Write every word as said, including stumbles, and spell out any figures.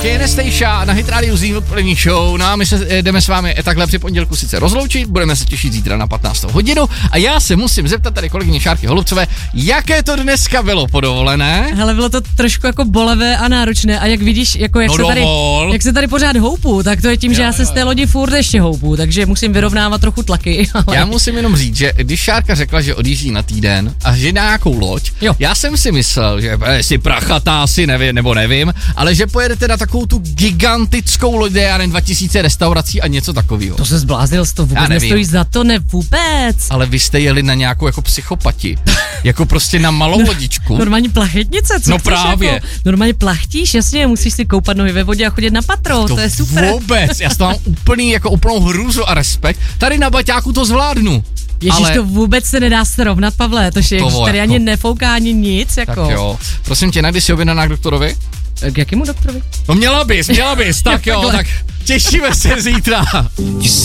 K N S Station na Hit Radio Zeen odpolední show. No a my se jdeme s vámi takhle při pondělku sice rozloučit, budeme se těšit zítra na patnáctou hodinu a já se musím zeptat tady kolegyně Šárky Holubcové, jaké to dneska bylo po dovolené? Hele, bylo to trošku jako bolavé a náročné a jak vidíš, jako jak, no se, tady, jak se tady pořád houpu, tak to je tím, jo, že já se z té lodi furt ještě houpu, takže musím vyrovnávat trochu tlaky. Ale... Já musím jenom říct, že když Šárka řekla, že odjíždí na týden a že na nějakou loď, jo. Já jsem si myslel, že si prachatá asi nevím, nebo nevím, ale že pojedete na takovou tu gigantickou loď, já nevím, dva tisíce restaurací a něco takového. To se zbláznil, to vůbec nestojí za to, ne vůbec. Ale vy jste jeli na nějakou jako psychopati, jako prostě na malou no, lodičku. Normální plachetnice, co no právě. Jako, normálně plachtíš, jasně, musíš si koupat nohy ve vodě a chodit na patro, to, to je super. Vůbec, já to mám úplný, jako úplnou hrůzu a respekt. Tady na baťáku to zvládnu. Ježíš, ale... to vůbec se nedá srovnat, Pavle, to je, to tady jako... ani nefouká, ani nic, jako. Tak jo, prosím tě, najdi si objednaná k doktorovi? K jakému doktorovi? No měla bys, měla bys, tak jo, tak těšíme se zítra.